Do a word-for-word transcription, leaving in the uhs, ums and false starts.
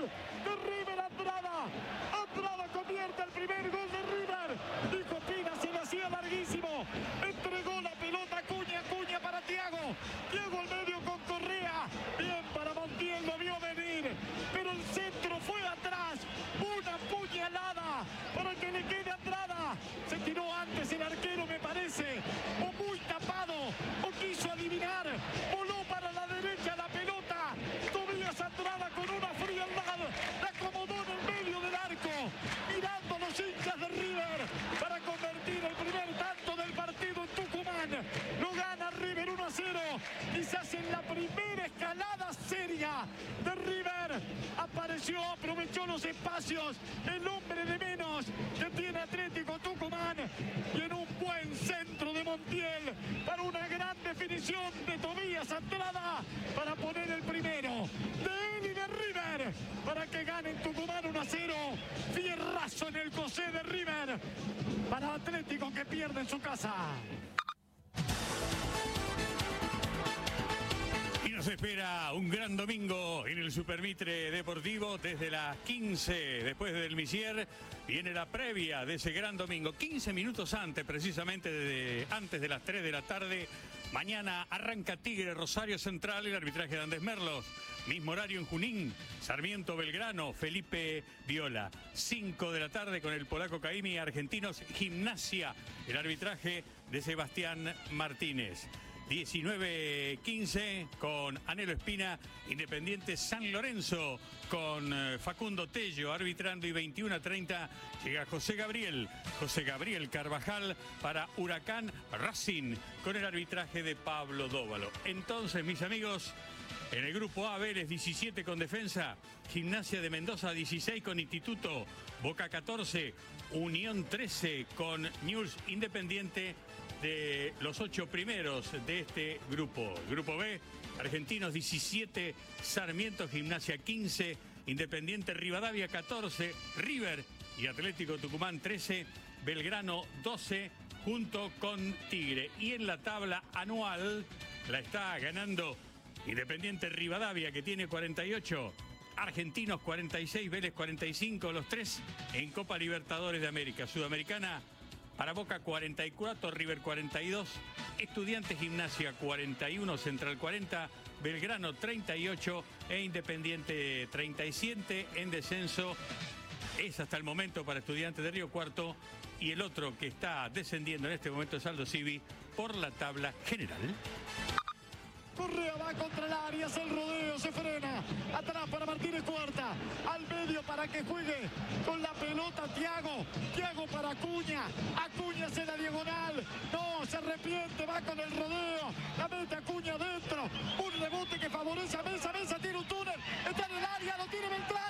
gol de River Andrada. Andrada convierte el primer gol de River. Dijo Pina, se lo hacía larguísimo. Entregó la pelota a Cuña, Cuña para Thiago. Thiago al medio con Correa. Bien para Montiel, lo vio venir. Pero el centro fue atrás. Una puñalada para que le quede Andrada. Se tiró antes el arquero, me parece. O muy tapado. O quiso adivinar. Voló para la derecha la pelota. Tobías Andrada con una frialdad. La acomodó en el medio del arco. Mirando a los hinchas de River para convertir el primer tanto del partido en Tucumán. Lo gana River uno a cero. Quizás en la primera escalada seria de River apareció, aprovechó los espacios el hombre de menos que tiene Atlético Tucumán, y en un buen centro de Montiel para una gran definición de Tobías Andrada para poner el primero de él y de River para que gane en Tucumán uno a cero. Fierrazo en el cosé de River para Atlético, que pierde en su casa. Y nos espera un gran domingo en el Supermitre Deportivo desde las quince, después del Misier, viene la previa de ese gran domingo. quince minutos antes, precisamente de, antes de las tres de la tarde, mañana arranca Tigre Rosario Central, el arbitraje de Andrés Merlos. Mismo horario en Junín, Sarmiento Belgrano, Felipe Viola. cinco de la tarde con el polaco Caimi, Argentinos Gimnasia, el arbitraje de Sebastián Martínez. diecinueve quince con Anhelo Espina, Independiente San Lorenzo con Facundo Tello arbitrando, y veintiuno a treinta llega José Gabriel, José Gabriel Carvajal para Huracán Racing con el arbitraje de Pablo Dóvalo. Entonces, mis amigos, en el grupo A, Vélez diecisiete con Defensa, Gimnasia de Mendoza dieciséis con Instituto, Boca catorce, Unión trece con Newell's, Independiente de los ocho primeros de este grupo. El grupo B, Argentinos diecisiete, Sarmiento Gimnasia quince, Independiente Rivadavia catorce, River y Atlético Tucumán trece, Belgrano doce, junto con Tigre. Y en la tabla anual la está ganando Independiente Rivadavia, que tiene cuarenta y ocho, Argentinos cuarenta y seis, Vélez cuarenta y cinco, los tres en Copa Libertadores de América. Sudamericana, para Boca cuarenta y cuatro, River cuarenta y dos, Estudiantes Gimnasia cuarenta y uno, Central cuarenta, Belgrano treinta y ocho e Independiente treinta y siete. En descenso es hasta el momento para Estudiantes de Río Cuarto, y el otro que está descendiendo en este momento es Aldo Civi por la tabla general. Correa va contra el área, hace el rodeo, se frena. Atrás para Martínez Cuarta. Al medio para que juegue con la pelota Thiago. Thiago para Acuña. Acuña hace la diagonal. No, se arrepiente, va con el rodeo. La mete Acuña adentro. Un rebote que favorece a Mesa. Mesa tiene un túnel. Está en el área, lo tiene Beltrán.